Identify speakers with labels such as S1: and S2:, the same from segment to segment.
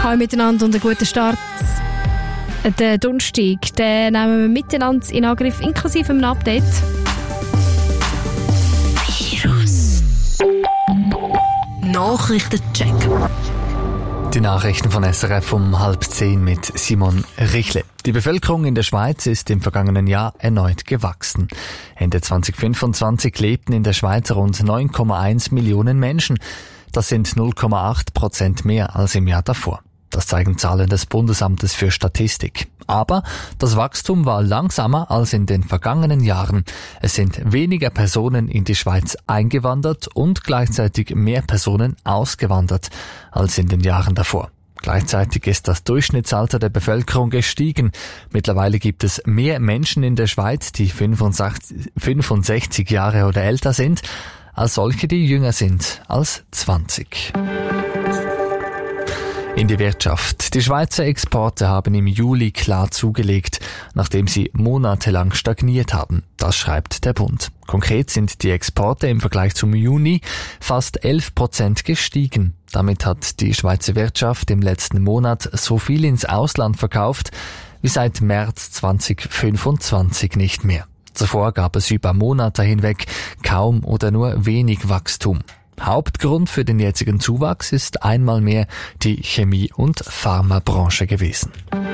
S1: Hallo miteinander und einen guten Start. Den Donnerstag, den nehmen wir miteinander in Angriff, inklusive einem Update. Virus. Nachrichtencheck.
S2: Die Nachrichten von SRF um 9:30 mit Simon Richle. Die Bevölkerung in der Schweiz ist im vergangenen Jahr erneut gewachsen. Ende 2025 lebten in der Schweiz rund 9,1 Millionen Menschen. Das sind 0,8% mehr als im Jahr davor. Das zeigen Zahlen des Bundesamtes für Statistik. Aber das Wachstum war langsamer als in den vergangenen Jahren. Es sind weniger Personen in die Schweiz eingewandert und gleichzeitig mehr Personen ausgewandert als in den Jahren davor. Gleichzeitig ist das Durchschnittsalter der Bevölkerung gestiegen. Mittlerweile gibt es mehr Menschen in der Schweiz, die 65 Jahre oder älter sind, als solche, die jünger sind als 20. In die Wirtschaft. Die Schweizer Exporte haben im Juli klar zugelegt, nachdem sie monatelang stagniert haben. Das schreibt der Bund. Konkret sind die Exporte im Vergleich zum Juni fast 11% gestiegen. Damit hat die Schweizer Wirtschaft im letzten Monat so viel ins Ausland verkauft wie seit März 2025 nicht mehr. Zuvor gab es über Monate hinweg kaum oder nur wenig Wachstum. Hauptgrund für den jetzigen Zuwachs ist einmal mehr die Chemie- und Pharmabranche gewesen.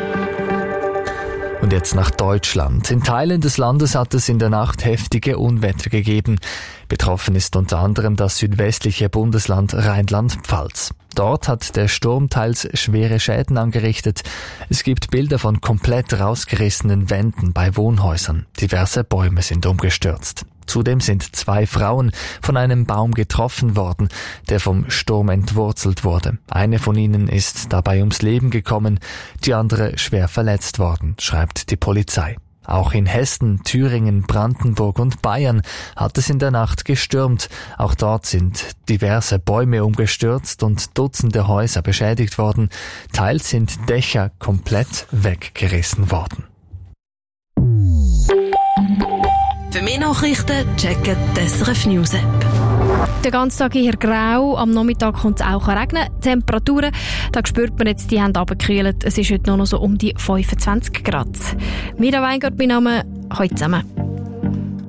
S2: Und jetzt nach Deutschland. In Teilen des Landes hat es in der Nacht heftige Unwetter gegeben. Betroffen ist unter anderem das südwestliche Bundesland Rheinland-Pfalz. Dort hat der Sturm teils schwere Schäden angerichtet. Es gibt Bilder von komplett rausgerissenen Wänden bei Wohnhäusern. Diverse Bäume sind umgestürzt. Zudem sind 2 Frauen von einem Baum getroffen worden, der vom Sturm entwurzelt wurde. Eine von ihnen ist dabei ums Leben gekommen, die andere schwer verletzt worden, schreibt die Polizei. Auch in Hessen, Thüringen, Brandenburg und Bayern hat es in der Nacht gestürmt. Auch dort sind diverse Bäume umgestürzt und Dutzende Häuser beschädigt worden. Teils sind Dächer komplett weggerissen worden.
S1: Für mehr Nachrichten checken die SRF News App. Den ganzen Tag hier grau, am Nachmittag kommt es auch regnen. Die Temperaturen, da spürt man jetzt, die haben runtergekühlt. Es ist heute nur noch so um die 25 Grad. Mira Weingart, mein Name. Heute zusammen.